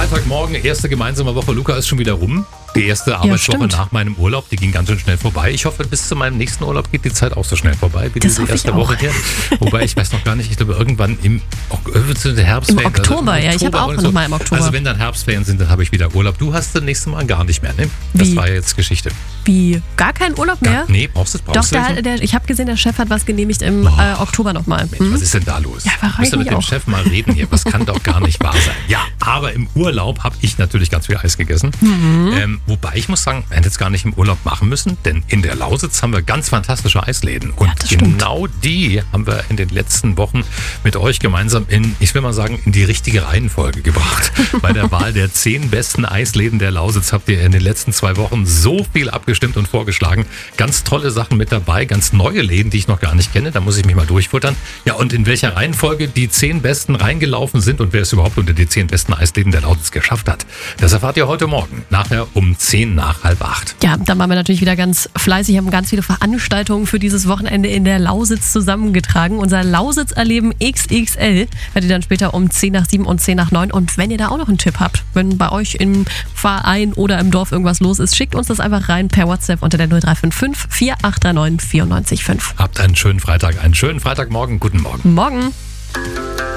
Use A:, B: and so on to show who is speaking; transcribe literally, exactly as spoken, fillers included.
A: Freitagmorgen, erste gemeinsame Woche. Luca ist schon wieder rum. Die erste Arbeitswoche
B: stimmt.
A: nach meinem Urlaub, die ging ganz schön schnell vorbei. Ich hoffe, bis zu meinem nächsten Urlaub geht die Zeit auch so schnell vorbei wie
B: Das
A: diese
B: hoffe ich
A: erste
B: auch.
A: Woche hier. Wobei, ich weiß noch gar nicht, ich glaube irgendwann im Ok- zu den Herbstferien.
B: Im Oktober,
A: also
B: ja, ich habe auch
A: irgend
B: noch mal im Oktober.
A: Also wenn dann Herbstferien sind, dann habe ich wieder Urlaub. Du hast das nächste Mal gar nicht mehr, ne? Das
B: Wie?
A: war ja jetzt Geschichte.
B: Wie? Gar keinen Urlaub mehr?
A: Gar, nee, brauchst du es?
B: Doch,
A: Brauchst du
B: der,
A: es?
B: der, ich habe gesehen, der Chef hat was genehmigt im äh, Oktober nochmal.
A: Mensch, was ist denn da los?
B: Ja, frag
A: Ich muss
B: ich
A: ja mit
B: mich
A: dem
B: auch.
A: Chef mal reden hier. Das kann doch gar nicht wahr sein. Ja, aber im Urlaub habe ich natürlich ganz viel Eis gegessen.
B: Mhm.
A: Ähm, wobei ich muss sagen, wir hätten jetzt gar nicht im Urlaub machen müssen, denn in der Lausitz haben wir ganz fantastische Eisläden. Und
B: Ja, das stimmt.
A: genau die haben wir in den letzten Wochen mit euch gemeinsam in, ich will mal sagen, in die richtige Reihenfolge gebracht. Bei der Wahl der zehn besten Eisläden der Lausitz habt ihr in den letzten zwei Wochen so viel abgestimmt und vorgeschlagen. Ganz tolle Sachen mit dabei, ganz neue Läden, die ich noch gar nicht kenne. Da muss ich mich mal durchfuttern. Ja, und in welcher Reihenfolge die zehn besten reingelaufen sind und wer es überhaupt unter die zehn besten Eisläden der Lausitz geschafft hat, das erfahrt ihr heute Morgen. Nachher um zehn nach halb acht.
B: Ja, dann waren wir natürlich wieder ganz fleißig, haben ganz viele Veranstaltungen für dieses Wochenende in der Lausitz zusammengetragen. Unser Lausitz-Erleben X X L werdet ihr dann später um zehn nach sieben und zehn nach neun. Und wenn ihr da auch noch einen Tipp habt, wenn bei euch im Verein oder im Dorf irgendwas los ist, schickt uns das einfach rein per WhatsApp unter der null drei fünf fünf, vier acht drei neun, vier neun fünf.
A: Habt einen schönen Freitag, einen schönen Freitagmorgen. Guten Morgen.
B: Morgen.